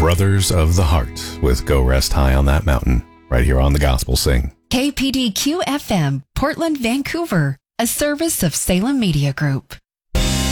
Brothers of the Heart with Go Rest High on That Mountain, right here on the Gospel Sing. KPDQ FM, Portland, Vancouver, a service of Salem Media Group.